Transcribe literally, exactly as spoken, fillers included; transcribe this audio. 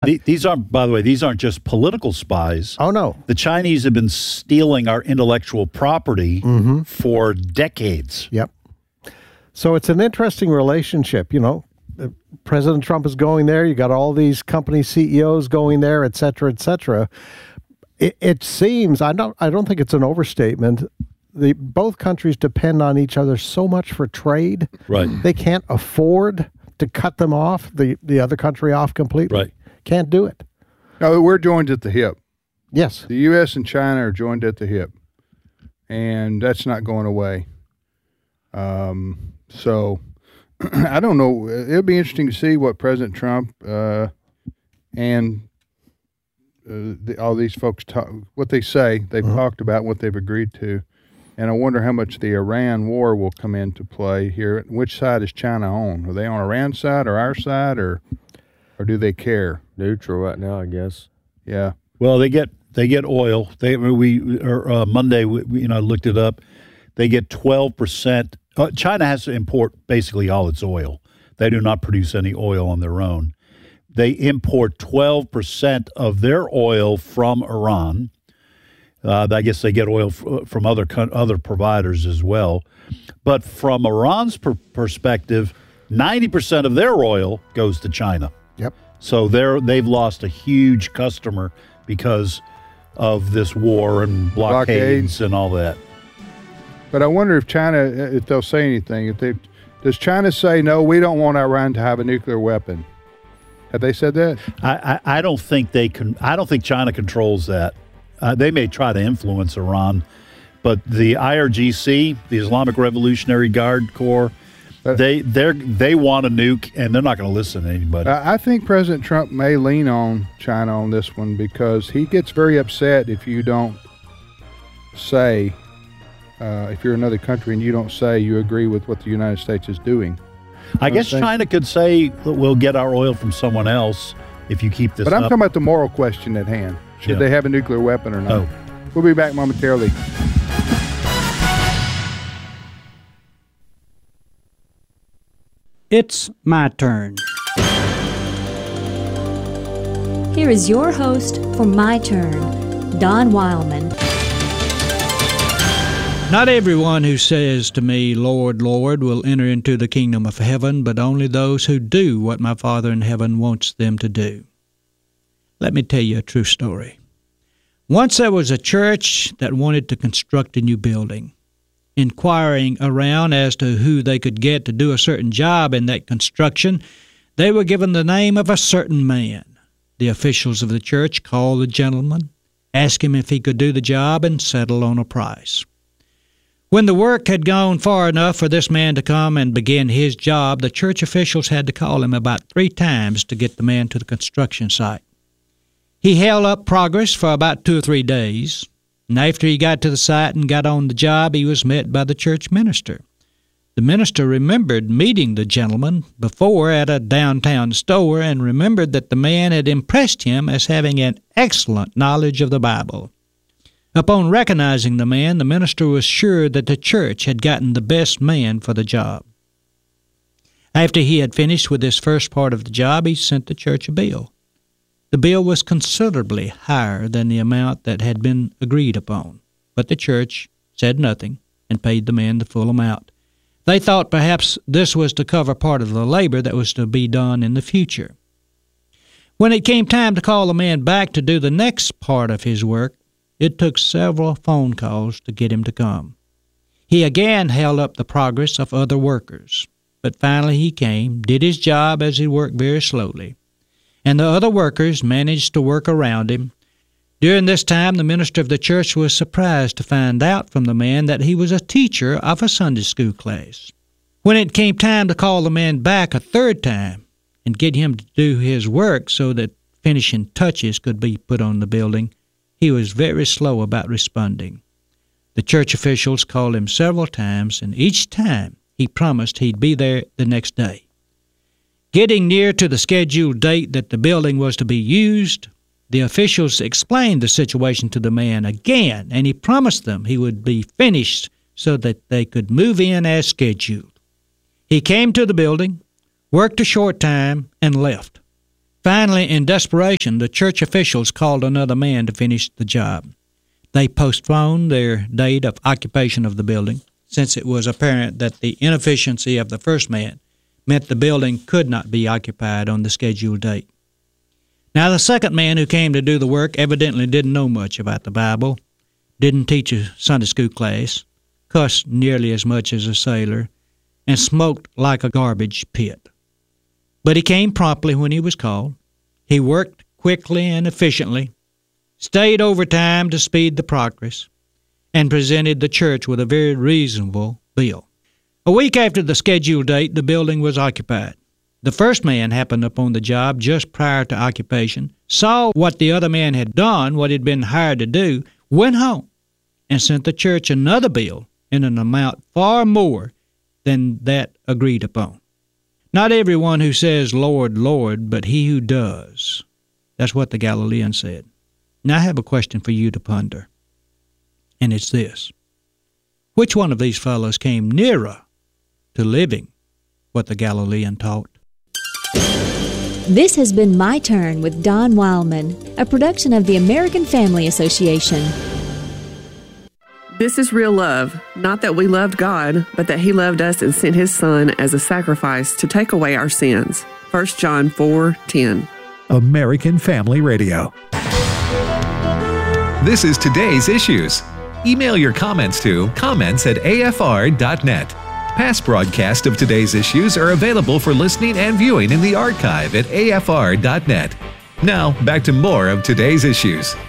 These aren't, by the way, these aren't just political spies. Oh, no. The Chinese have been stealing our intellectual property mm-hmm. for decades. Yep. So it's an interesting relationship. You know, President Trump is going there. You got all these company C E Os going there, et cetera, et cetera. It, it seems, I don't, I don't think it's an overstatement. The, both countries depend on each other so much for trade. Right. They can't afford to cut them off, the, the other country off completely. Right. Can't do it. No, we're joined at the hip. Yes. The U S and China are joined at the hip, and that's not going away. Um, so I don't know. It'll be interesting to see what President Trump uh, and uh, the, all these folks talk, what they say they've uh-huh. talked about, what they've agreed to. And I wonder how much the Iran war will come into play here. Which side is China on? Are they on Iran's side or our side, or or do they care? Neutral right now, I guess. Yeah. Well, they get they get oil. They we or, uh, Monday we, we, you know looked it up. They get twelve percent. Uh, China has to import basically all its oil. They do not produce any oil on their own. They import twelve percent of their oil from Iran. Uh, I guess they get oil f- from other other providers as well. But from Iran's per- perspective, ninety percent of their oil goes to China. Yep. So they're, they've lost a huge customer because of this war and blockades, blockades. and all that. But I wonder if China, if they'll say anything. If they, does China say, no, we don't want Iran to have a nuclear weapon? Have they said that? I, I, I don't think they can. I don't think China controls that. Uh, they may try to influence Iran, but the I R G C, the Islamic Revolutionary Guard Corps, but they they they want a nuke, and they're not going to listen to anybody. I think President Trump may lean on China on this one because he gets very upset if you don't say, uh, if you're another country and you don't say you agree with what the United States is doing. I guess China could say that we'll get our oil from someone else if you keep this But I'm up. talking about the moral question at hand. Should Yeah. they have a nuclear weapon or not? Oh. We'll be back momentarily. It's my turn. Here is your host for My Turn, Don Wildman. Not everyone who says to me, Lord, Lord, will enter into the kingdom of heaven, but only those who do what my Father in heaven wants them to do. Let me tell you a true story. Once there was a church that wanted to construct a new building. Inquiring around as to who they could get to do a certain job in that construction, they were given the name of a certain man. The officials of the church called the gentleman, asked him if he could do the job, and settled on a price. When the work had gone far enough for this man to come and begin his job, the church officials had to call him about three times to get the man to the construction site. He held up progress for about two or three days, and after he got to the site and got on the job, he was met by the church minister. The minister remembered meeting the gentleman before at a downtown store and remembered that the man had impressed him as having an excellent knowledge of the Bible. Upon recognizing the man, the minister was sure that the church had gotten the best man for the job. After he had finished with this first part of the job, he sent the church a bill. The bill was considerably higher than the amount that had been agreed upon, but the church said nothing and paid the man the full amount. They thought perhaps this was to cover part of the labor that was to be done in the future. When it came time to call the man back to do the next part of his work, it took several phone calls to get him to come. He again held up the progress of other workers, but finally he came, did his job as he worked very slowly, and the other workers managed to work around him. During this time, the minister of the church was surprised to find out from the man that he was a teacher of a Sunday school class. When it came time to call the man back a third time and get him to do his work so that finishing touches could be put on the building, he was very slow about responding. The church officials called him several times, and each time he promised he'd be there the next day. Getting near to the scheduled date that the building was to be used, the officials explained the situation to the man again, and he promised them he would be finished so that they could move in as scheduled. He came to the building, worked a short time, and left. Finally, in desperation, the church officials called another man to finish the job. They postponed their date of occupation of the building, since it was apparent that the inefficiency of the first man meant the building could not be occupied on the scheduled date. Now, the second man who came to do the work evidently didn't know much about the Bible, didn't teach a Sunday school class, cussed nearly as much as a sailor, and smoked like a garbage pit. But he came promptly when he was called. He worked quickly and efficiently, stayed overtime to speed the progress, and presented the church with a very reasonable bill. A week after the scheduled date, the building was occupied. The first man happened upon the job just prior to occupation, saw what the other man had done, what he'd been hired to do, went home, and sent the church another bill in an amount far more than that agreed upon. Not everyone who says, Lord, Lord, but he who does. That's what the Galilean said. Now I have a question for you to ponder, and it's this. Which one of these fellows came nearer to living what the Galilean taught? This has been My Turn with Don Wildman, a production of the American Family Association. This is real love, not that we loved God, but that he loved us and sent his Son as a sacrifice to take away our sins. First John four ten. American Family Radio. This is Today's Issues. Email your comments to comments at a f r dot net. Past broadcasts of Today's Issues are available for listening and viewing in the archive at a f r dot net. Now, back to more of Today's Issues.